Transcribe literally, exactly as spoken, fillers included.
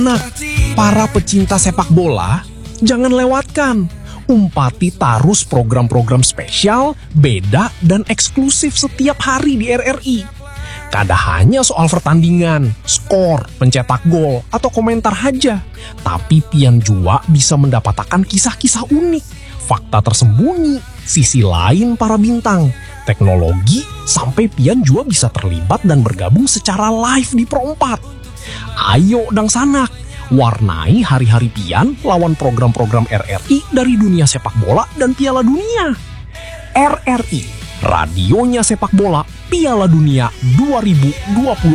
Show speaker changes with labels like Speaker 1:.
Speaker 1: Nah, para pecinta sepak bola, jangan lewatkan Umpati Tarus program-program spesial, beda, dan eksklusif setiap hari di R R I. Kada hanya soal pertandingan, skor, pencetak gol, atau komentar aja. Tapi pian jua bisa mendapatkan kisah-kisah unik, fakta tersembunyi, sisi lain para bintang, teknologi, sampai pian jua bisa terlibat dan bergabung secara live di Pro empat. Ayo dang sanak, warnai hari-hari pian lawan program-program R R I dari dunia sepak bola dan Piala Dunia. R R I, radionya sepak bola Piala Dunia dua ribu dua puluh